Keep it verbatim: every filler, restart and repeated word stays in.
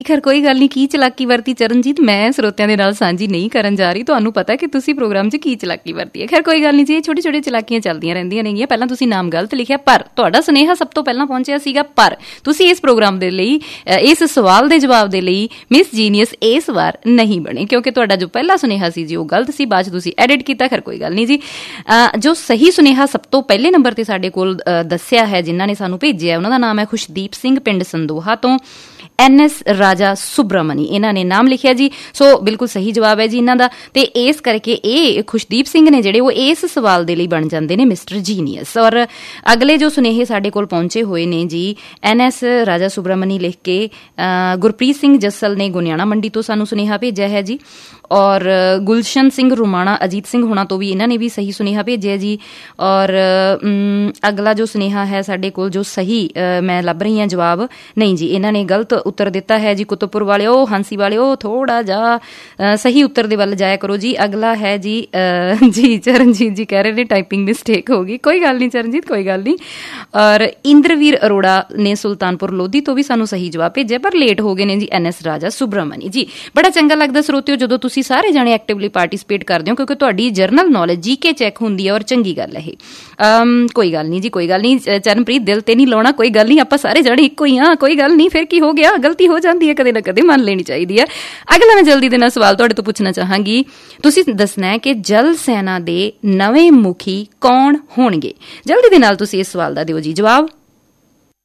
ਖੈਰ ਕੋਈ ਗੱਲ ਨਹੀਂ। ਕੀ ਚਲਾਕੀ ਵਰਤੀ ਚਰਨਜੀਤ? ਮੈਂ ਸਰੋਤਿਆਂ ਦੇ ਨਾਲ ਸਾਂਝੀ ਨਹੀਂ ਕਰਨ ਜਾ ਰਹੀ, ਤੁਹਾਨੂੰ ਪਤਾ ਕਿ ਤੁਸੀਂ ਪ੍ਰੋਗਰਾਮ 'ਚ ਕੀ ਚਲਾਕੀ ਵਰਤੀ ਹੈ। ਖੈਰ ਕੋਈ ਗੱਲ ਨਹੀਂ ਜੀ, ਇਹ ਛੋਟੀ ਛੋਟੀ ਚਲਾਕੀਆਂ ਚੱਲਦੀਆਂ ਰਹਿੰਦੀਆਂ ਨੇਗੀਆਂ। ਪਹਿਲਾਂ ਤੁਸੀਂ ਨਾਮ ਗਲਤ ਲਿਖਿਆ, ਪਰ ਤੁਹਾਡਾ ਸੁਨੇਹਾ ਸਭ ਤੋਂ ਪਹਿਲਾਂ ਪਹੁੰਚਿਆ ਸੀਗਾ। ਪਰ ਤੁਸੀਂ ਇਸ ਪ੍ਰੋਗਰਾਮ ਦੇ ਲਈ, ਇਸ ਸਵਾਲ ਦੇ ਜਵਾਬ ਦੇ ਲਈ ਮਿਸ ਜੀਨੀਅਸ ਇਸ ਵਾਰ ਨਹੀਂ ਬਣੇ, ਕਿਉਂਕਿ ਤੁਹਾਡਾ ਜੋ ਪਹਿਲਾ ਸੁਨੇਹਾ ਸੀ ਜੀ ਉਹ ਗਲਤ ਸੀ, ਬਾਅਦ 'ਚ ਤੁਸੀਂ ਐਡਿਟ ਕੀਤਾ। ਖੈਰ ਕੋਈ ਗੱਲ ਨਹੀਂ ਜੀ। ਜੋ ਸਹੀ ਸੁਨੇਹਾ ਸਭ ਤੋਂ ਪਹਿਲੇ ਨੰਬਰ 'ਤੇ ਸਾਡੇ ਕੋਲ ਦੱਸਿਆ ਹੈ, ਜਿਨ੍ਹਾਂ ਨੇ ਸਾਨੂੰ ਭੇਜਿਆ, ਉਹਨਾਂ ਦਾ ਨਾਮ ਹੈ ਖੁਸ਼ਦੀਪ ਸਿੰਘ, ਪਿੰਡ ਸੰਦੋਹਾ ਤੋਂ। ਐਨ ਐਸ ਰਾਜਾ ਸੁਬਰਾਮਨੀ ਇਹਨਾਂ ਨੇ ਨਾਮ ਲਿਖਿਆ ਜੀ। ਸੋ ਬਿਲਕੁਲ ਸਹੀ ਜਵਾਬ ਹੈ ਜੀ ਇਹਨਾਂ ਦਾ। ਤੇ ਇਸ ਕਰਕੇ ਇਹ ਖੁਸ਼ਦੀਪ ਸਿੰਘ ਨੇ ਜਿਹੜੇ, ਉਹ ਇਸ ਸਵਾਲ ਦੇ ਲਈ ਬਣ ਜਾਂਦੇ ਨੇ ਮਿਸਟਰ ਜੀਨੀਅਸ। ਔਰ ਅਗਲੇ ਜੋ ਸੁਨੇਹੇ ਸਾਡੇ ਕੋਲ ਪਹੁੰਚੇ ਹੋਏ ਨੇ ਜੀ, ਐਨ ਐਸ ਰਾਜਾ ਸੁਬਰਾਮਨੀ ਲਿਖ ਕੇ ਗੁਰਪ੍ਰੀਤ ਸਿੰਘ ਜੱਸਲ ਨੇ ਗੁਨਿਆਣਾ ਮੰਡੀ ਤੋਂ ਸਾਨੂੰ ਸੁਨੇਹਾ ਭੇਜਿਆ ਹੈ ਜੀ। ਔਰ ਗੁਲਸ਼ਨ ਸਿੰਘ ਰੁਮਾਣਾ ਅਜੀਤ ਸਿੰਘ ਹੋਣਾ ਤੋਂ ਵੀ ਇਹਨਾਂ ਨੇ ਵੀ ਸਹੀ ਸੁਨੇਹਾ ਭੇਜਿਆ ਜੀ। ਔਰ ਅਗਲਾ ਜੋ ਸੁਨੇਹਾ ਹੈ ਸਾਡੇ ਕੋਲ, ਜੋ ਸਹੀ ਮੈਂ ਲੱਭ ਰਹੀ ਹਾਂ ਜਵਾਬ, ਨਹੀਂ ਜੀ ਇਹਨਾਂ ਨੇ ਗਲਤ ਉੱਤਰ ਦਿੱਤਾ ਹੈ ਜੀ। ਕੁਤਬਪੁਰ ਵਾਲਿਓ, ਹਾਂਸੀ ਵਾਲਿਓ, ਥੋੜਾ ਜਿਹਾ ਸਹੀ ਉੱਤਰ ਦੇ ਵੱਲ ਜਾਇਆ ਕਰੋ ਜੀ। ਅਗਲਾ ਹੈ ਜੀ ਜੀ ਚਰਨਜੀਤ ਜੀ ਕਹਿ ਰਹੇ ਨੇ ਟਾਈਪਿੰਗ ਮਿਸਟੇਕ ਹੋ ਗਈ। ਕੋਈ ਗੱਲ ਨਹੀਂ ਚਰਨਜੀਤ, ਕੋਈ ਗੱਲ ਨਹੀਂ। ਔਰ ਇੰਦਰਵੀਰ ਅਰੋੜਾ ਨੇ ਸੁਲਤਾਨਪੁਰ ਲੋਧੀ ਤੋਂ ਵੀ ਸਾਨੂੰ ਸਹੀ ਜਵਾਬ ਭੇਜਿਆ, ਪਰ ਲੇਟ ਹੋ ਗਏ ਨੇ ਜੀ ਐਨ ਐਸ ਰਾਜਾ ਸੁਬਰਾਮਨੀ ਜੀ। ਬੜਾ ਚੰਗਾ ਲੱਗਦਾ ਸਰੋਤਿਓ ਜਦੋਂ ਤੁਸੀਂ ਸਾਰੇ ਜਾਣੇ ਐਕਟਿਵਲੀ ਪਾਰਟੀਸਪੇਟ ਕਰਦੇ ਹੋ, ਕਿਉਂਕਿ ਤੁਹਾਡੀ ਜਰਨਲ ਨੌਲੇਜ ਜੀ ਕੇ ਚੈੱਕ ਹੁੰਦੀ ਹੈ, ਔਰ ਚੰਗੀ ਗੱਲ ਹੈ ਇਹ। ਕੋਈ ਗੱਲ ਨਹੀਂ ਜੀ, ਕੋਈ ਗੱਲ ਨਹੀਂ ਚਰਨਪ੍ਰੀਤ, ਦਿਲ ਤੇ ਨਹੀਂ ਲਾਉਣਾ, ਕੋਈ ਗੱਲ ਨਹੀਂ, ਆਪਾਂ ਸਾਰੇ ਜਾਣੇ ਇੱਕੋ ਹੀ ਹਾਂ, ਕੋਈ ਗੱਲ ਨਹੀਂ। ਫਿਰ ਕੀ ਹੋ ਗਿਆ, ਗਲਤੀ ਹੋ ਜਾਂਦੀ ਹੈ ਕਦੇ ਨਾ ਕਦੇ, ਮੰਨ ਲੈਣੀ ਚਾਹੀਦੀ ਹੈ। ਅਗਲਾ ਮੈਂ ਜਲਦੀ ਦੇ ਨਾਲ ਸਵਾਲ ਤੁਹਾਡੇ ਤੋਂ ਪੁੱਛਣਾ ਚਾਹਾਂਗੀ। ਤੁਸੀਂ ਦੱਸਣਾ ਹੈ ਕਿ ਜਲ ਸੈਨਾ ਦੇ ਨਵੇਂ ਮੁਖੀ ਕੌਣ ਹੋਣਗੇ। ਜਲਦੀ ਦੇ ਨਾਲ ਤੁਸੀਂ ਇਸ ਸਵਾਲ ਦਾ ਦਿਓ ਜੀ ਜਵਾਬ।